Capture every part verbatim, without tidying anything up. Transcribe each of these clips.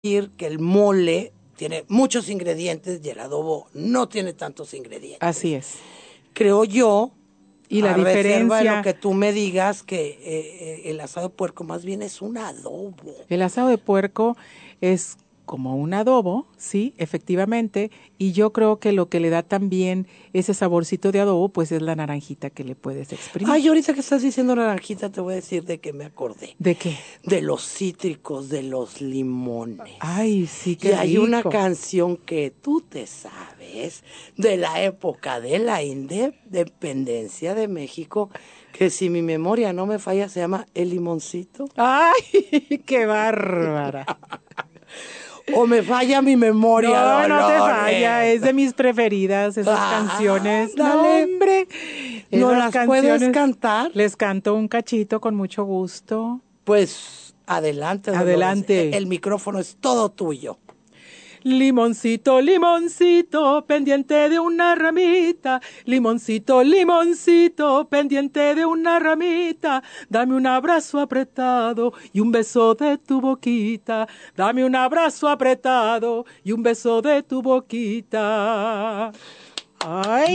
decir que el mole tiene muchos ingredientes y el adobo no tiene tantos ingredientes. Así es. Creo yo, y la a reserva de diferencia, lo que tú me digas, que eh, eh, el asado de puerco más bien es un adobo. El asado de puerco es como un adobo, sí, efectivamente, y yo creo que lo que le da también ese saborcito de adobo, pues es la naranjita que le puedes exprimir. Ay, ahorita que estás diciendo naranjita, te voy a decir de qué me acordé. ¿De qué? De los cítricos, de los limones. Ay, sí, qué Y hay rico. una canción que tú te sabes, de la época de la independencia de México, que si mi memoria no me falla, se llama El Limoncito. ¡Ay, qué bárbara! O me falla mi memoria, No, no te Dolores. falla, es de mis preferidas esas Ah, canciones. dale. No, hombre. ¿No Esas las puedes canciones, cantar? Les canto un cachito con mucho gusto. Pues adelante, Dolores. Adelante. El, el micrófono es todo tuyo. Limoncito, limoncito, pendiente de una ramita. Limoncito, limoncito, pendiente de una ramita. Dame un abrazo apretado y un beso de tu boquita. Dame un abrazo apretado y un beso de tu boquita. ¡Ay!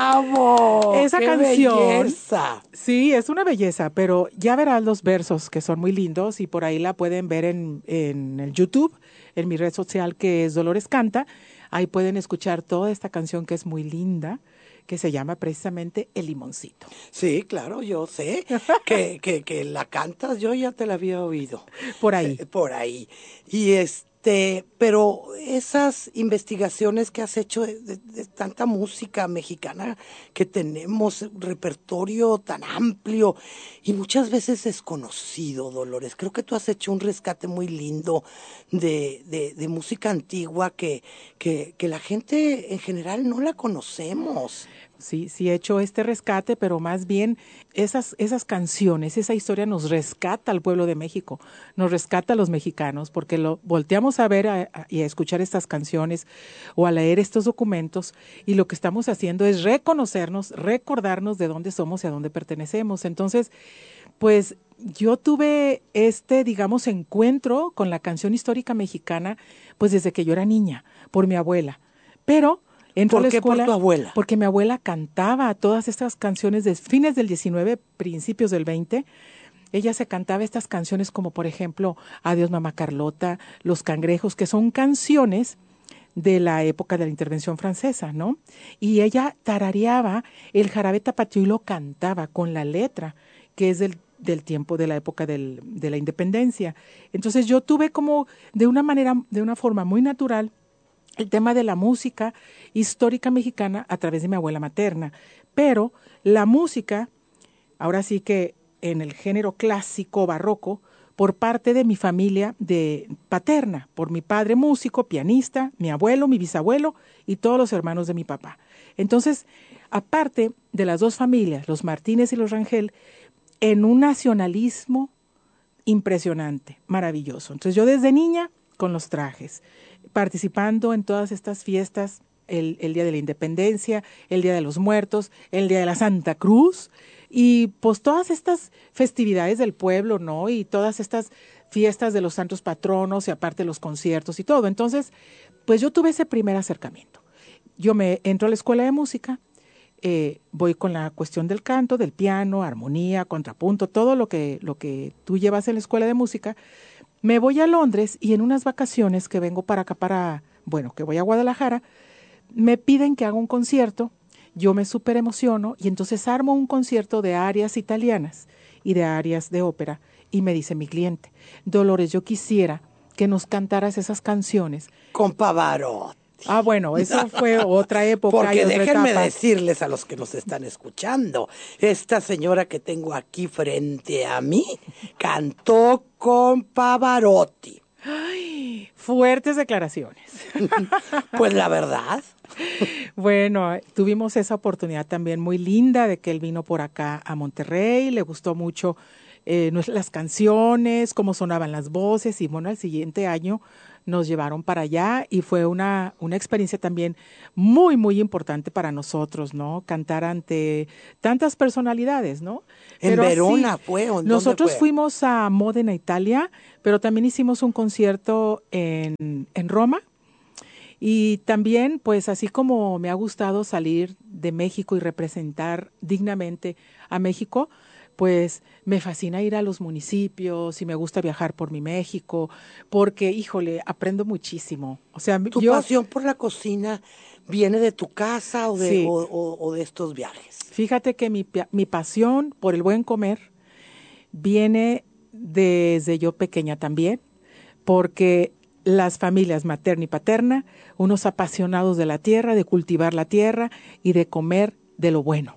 ¡Bravo! Esa ¡Qué canción, belleza! Sí, es una belleza, pero ya verás los versos que son muy lindos y por ahí la pueden ver en, en el YouTube, en mi red social que es Dolores Canta. Ahí pueden escuchar toda esta canción que es muy linda, que se llama precisamente El Limoncito. Sí, claro, yo sé que, que, que la cantas, yo ya te la había oído. Por ahí. Eh, por ahí. Y este, pero esas investigaciones que has hecho de, de, de tanta música mexicana que tenemos, repertorio tan amplio y muchas veces desconocido, Dolores. Creo que tú has hecho un rescate muy lindo de, de, de música antigua que, que, que la gente en general no la conocemos. Sí, sí he hecho este rescate, pero más bien esas, esas canciones, esa historia nos rescata al pueblo de México, nos rescata a los mexicanos, porque lo volteamos a ver a, a, y a escuchar estas canciones o a leer estos documentos y lo que estamos haciendo es reconocernos, recordarnos de dónde somos y a dónde pertenecemos. Entonces, pues yo tuve este, digamos, encuentro con la canción histórica mexicana, pues desde que yo era niña, por mi abuela, pero... Entro ¿Por a la qué escuela, por tu abuela? Porque mi abuela cantaba todas estas canciones de fines del diecinueve, principios del veinte. Ella se cantaba estas canciones como, por ejemplo, Adiós Mamá Carlota, Los Cangrejos, que son canciones de la época de la intervención francesa, ¿no? Y ella tarareaba el jarabe tapatío y lo cantaba con la letra, que es del, del tiempo de la época del, de la independencia. Entonces yo tuve como, de una manera, de una forma muy natural, el tema de la música histórica mexicana a través de mi abuela materna. Pero la música, ahora sí que en el género clásico barroco, por parte de mi familia de paterna, por mi padre músico, pianista, mi abuelo, mi bisabuelo y todos los hermanos de mi papá. Entonces, aparte de las dos familias, los Martínez y los Rangel, en un nacionalismo impresionante, maravilloso. Entonces yo desde niña con los trajes, participando en todas estas fiestas, el, el Día de la Independencia, el Día de los Muertos, el Día de la Santa Cruz, y pues todas estas festividades del pueblo, ¿no? Y todas estas fiestas de los santos patronos y aparte los conciertos y todo. Entonces, pues yo tuve ese primer acercamiento. Yo me entro a la escuela de música, eh, voy con la cuestión del canto, del piano, armonía, contrapunto, todo lo que, lo que tú llevas en la escuela de música. Me voy a Londres y en unas vacaciones que vengo para acá, para, bueno, que voy a Guadalajara, me piden que haga un concierto, yo me súper emociono y entonces armo un concierto de arias italianas y de arias de ópera y me dice mi cliente, Dolores, yo quisiera que nos cantaras esas canciones. Con Pavarotti. Ah, bueno, eso fue otra época. Porque y otra déjenme etapa. decirles a los que nos están escuchando, esta señora que tengo aquí frente a mí cantó con Pavarotti. Ay, fuertes declaraciones. Pues la verdad. Bueno, tuvimos esa oportunidad también muy linda de que él vino por acá a Monterrey, le gustó mucho eh, las canciones, cómo sonaban las voces y bueno, al siguiente año nos llevaron para allá y fue una, una experiencia también muy, muy importante para nosotros, ¿no? Cantar ante tantas personalidades, ¿no? ¿En Pero Verona así, fue o en dónde nosotros fue? fuimos a Módena, Italia, pero también hicimos un concierto en, en Roma. Y también, pues así como me ha gustado salir de México y representar dignamente a México, pues me fascina ir a los municipios y me gusta viajar por mi México, porque, híjole, aprendo muchísimo. O sea, ¿Tu yo, pasión por la cocina viene de tu casa o de, o, sí, o- o de estos viajes? fíjate que mi, pa- mi pasión por el buen comer viene desde yo pequeña también, porque las familias materna y paterna, unos apasionados de la tierra, de cultivar la tierra y de comer de lo bueno.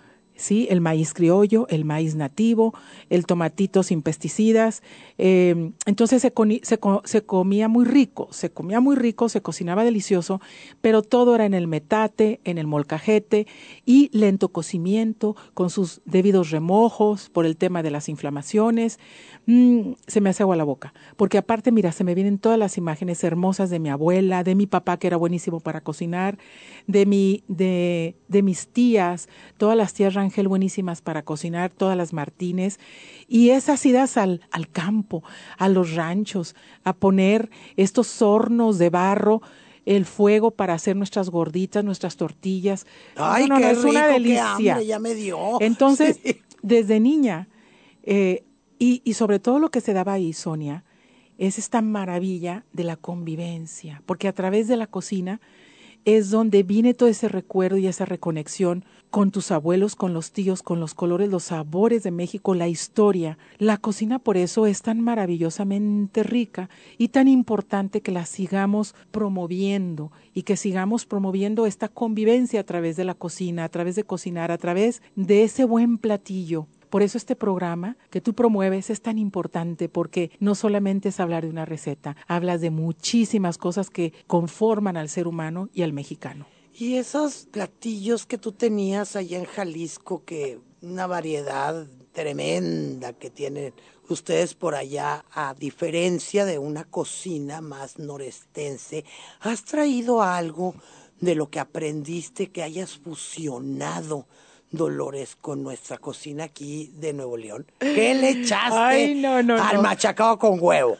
Sí, el maíz criollo, el maíz nativo, el tomatito sin pesticidas. Eh, entonces se, coni- se, co- se comía muy rico, se comía muy rico, se cocinaba delicioso, pero todo era en el metate, en el molcajete y lento cocimiento, con sus debidos remojos por el tema de las inflamaciones. Mm, se me hace agua la boca, porque aparte, mira, se me vienen todas las imágenes hermosas de mi abuela, de mi papá que era buenísimo para cocinar, de mi, de, de mis tías, todas las tías Rangel buenísimas para cocinar, todas las Martínez, y esas idas al, al campo, a los ranchos, a poner estos hornos de barro, el fuego para hacer nuestras gorditas, nuestras tortillas. No, Ay, no, no, qué es una rico, qué delicia. hambre, ya me dio. Entonces, Sí. desde niña, eh, y, y sobre todo lo que se daba ahí, Sonia, es esta maravilla de la convivencia, porque a través de la cocina es donde viene todo ese recuerdo y esa reconexión con tus abuelos, con los tíos, con los colores, los sabores de México, la historia. La cocina por eso es tan maravillosamente rica y tan importante que la sigamos promoviendo y que sigamos promoviendo esta convivencia a través de la cocina, a través de cocinar, a través de ese buen platillo. Por eso este programa que tú promueves es tan importante, porque no solamente es hablar de una receta, hablas de muchísimas cosas que conforman al ser humano y al mexicano. Y esos platillos que tú tenías allá en Jalisco, que una variedad tremenda que tienen ustedes por allá, a diferencia de una cocina más norestense, ¿has traído algo de lo que aprendiste que hayas fusionado, Dolores, con nuestra cocina aquí de Nuevo León? ¿Qué le echaste Ay, no, no, al no. machacado con huevo?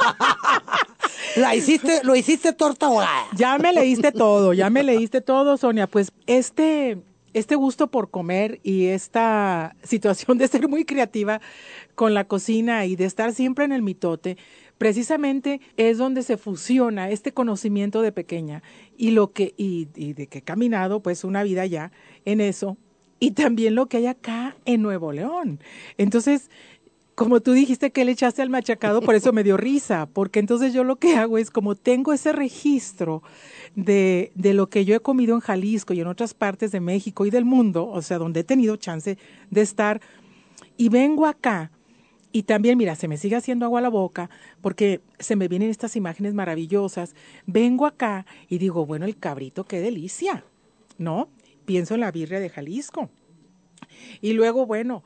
¿La hiciste, lo hiciste torta ahogada? Ya me leíste todo, ya me leíste todo, Sonia. Pues este, este gusto por comer y esta situación de ser muy creativa con la cocina y de estar siempre en el mitote, precisamente es donde se fusiona este conocimiento de pequeña y lo que, y, y de que he caminado pues una vida ya en eso, y también lo que hay acá en Nuevo León. Entonces, como tú dijiste que le echaste al machacado, por eso me dio risa, porque entonces yo lo que hago es, como tengo ese registro de, de lo que yo he comido en Jalisco y en otras partes de México y del mundo, o sea, donde he tenido chance de estar, y vengo acá, y también, mira, se me sigue haciendo agua a la boca, porque se me vienen estas imágenes maravillosas, vengo acá y digo, bueno, el cabrito, qué delicia, ¿no? Pienso en la birria de Jalisco. Y luego, bueno,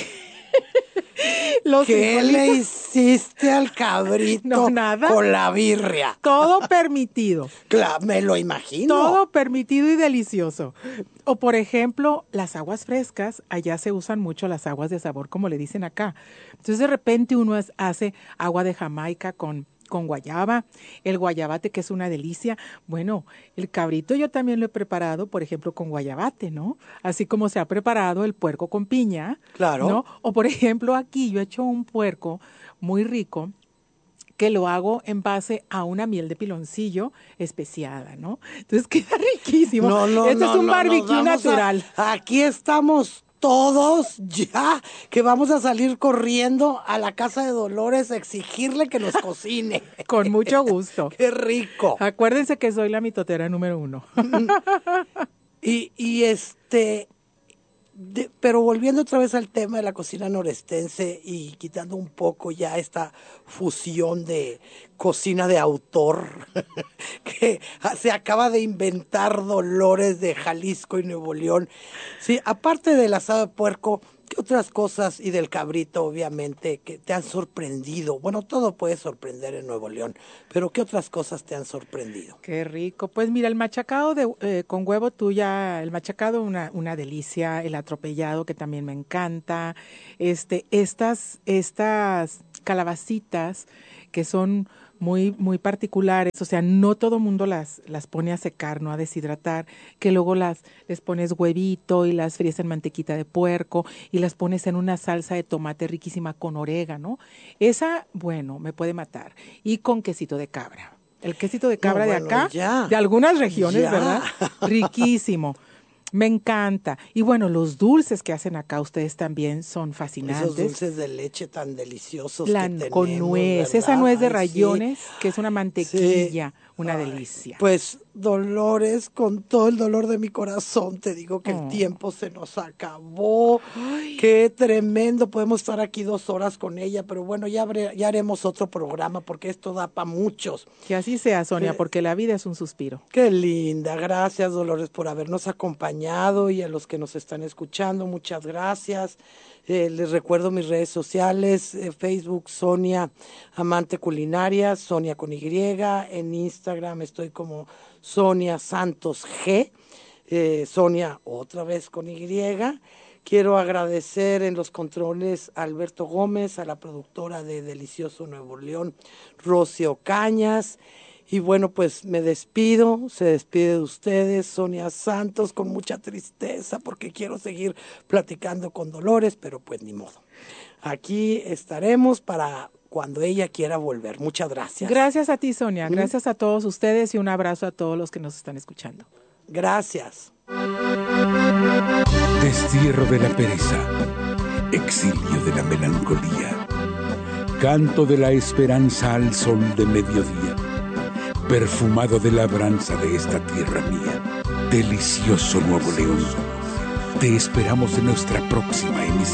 los ¿Qué le frijolitos. hiciste al No, cabrito nada. con la birria? Todo permitido. Claro, me lo imagino. Todo permitido y delicioso. O por ejemplo, las aguas frescas, allá se usan mucho las aguas de sabor, como le dicen acá. Entonces de repente uno es- hace agua de Jamaica con, con guayaba, el guayabate que es una delicia. Bueno, el cabrito yo también lo he preparado, por ejemplo, con guayabate, ¿no? Así como se ha preparado el puerco con piña, Claro. ¿no? O por ejemplo, aquí yo he hecho un puerco muy rico que lo hago en base a una miel de piloncillo especiada, ¿no? Entonces queda riquísimo. No, no, Este es no, un no, nos barbecue vamos a... natural. Aquí estamos todos ya, que vamos a salir corriendo a la casa de Dolores a exigirle que nos cocine. Con mucho gusto. Qué rico. Acuérdense que soy la mitotera número uno. Y, y este, de- pero volviendo otra vez al tema de la cocina norestense y quitando un poco ya esta fusión de cocina de autor que se acaba de inventar Dolores de Jalisco y Nuevo León. Sí, aparte del asado de puerco, ¿Qué otras cosas, y del cabrito obviamente, que te han sorprendido? Bueno, todo puede sorprender en Nuevo León, pero ¿qué otras cosas te han sorprendido? Qué rico. Pues mira, el machacado de, eh, con huevo tuya, el machacado una, una delicia, el atropellado que también me encanta, este, estas, estas calabacitas que son muy, muy particulares, o sea, no todo mundo las, las pone a secar, no a deshidratar, que luego las, les pones huevito y las fríes en mantequita de puerco y las pones en una salsa de tomate riquísima con orégano. Esa, bueno, me puede matar. Y con quesito de cabra. El quesito de cabra No, de bueno, acá, ya, de algunas regiones, ya. ¿verdad? Riquísimo. Me encanta. Y bueno, los dulces que hacen acá ustedes también son fascinantes. Esos dulces de leche tan deliciosos La, que tenemos, con nuez, ¿verdad? esa nuez de Ay, rayones, sí. que es una mantequilla, Sí. una Ay, delicia. Pues Dolores, con todo el dolor de mi corazón, te digo que Oh. el tiempo se nos acabó. Ay. Qué tremendo, podemos estar aquí dos horas con ella, pero bueno, ya, habré, ya haremos otro programa porque esto da para muchos. Que así sea, Sonia, Eh, porque la vida es un suspiro. Qué linda, gracias Dolores por habernos acompañado, y a los que nos están escuchando, muchas gracias. Eh, les recuerdo mis redes sociales, eh, Facebook Sonia Amante Culinaria, Sonia con Y, en Instagram estoy como Sonia Santos G, eh, Sonia otra vez con Y. Quiero agradecer en los controles a Alberto Gómez, a la productora de Delicioso Nuevo León, Rocío Cañas. Y bueno, pues me despido, se despide de ustedes Sonia Santos con mucha tristeza porque quiero seguir platicando con Dolores, pero pues ni modo. Aquí estaremos para cuando ella quiera volver. Muchas gracias. Gracias a ti, Sonia. ¿Mm? Gracias a todos ustedes y un abrazo a todos los que nos están escuchando. Gracias. Destierro de la pereza, exilio de la melancolía, canto de la esperanza al sol de mediodía, perfumado de labranza de esta tierra mía, delicioso Nuevo León. Te esperamos en nuestra próxima emisión.